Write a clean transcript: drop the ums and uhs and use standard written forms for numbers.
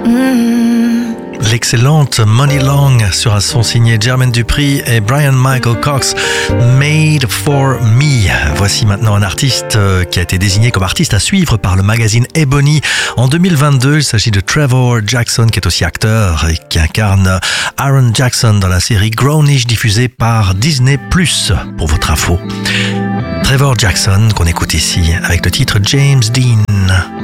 L'excellente Money Long sur un son signé Jermaine Dupri et Brian Michael Cox, Made for Me. Voici maintenant un artiste qui a été désigné comme artiste à suivre par le magazine Ebony en 2022. Il s'agit de Trevor Jackson, qui est aussi acteur et qui incarne Aaron Jackson dans la série Grownish diffusée par Disney+, pour votre info. Trevor Jackson qu'on écoute ici avec le titre James Dean.